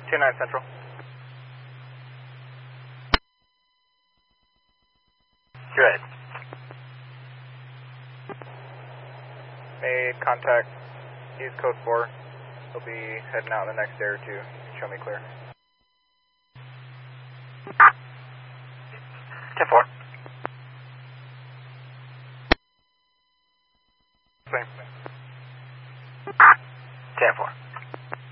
29 Central. Good. Made contact East Coast 4. He'll be heading out in the next day or two. Show me clear. 10-4. Same. 10-4.